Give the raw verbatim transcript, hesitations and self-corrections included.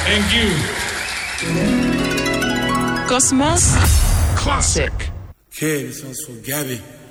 Thank you. Cosmos Classic. Okay, this one's for Gabby.